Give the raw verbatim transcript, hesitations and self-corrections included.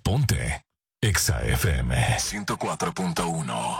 Ponte Exa F M ciento cuatro punto uno.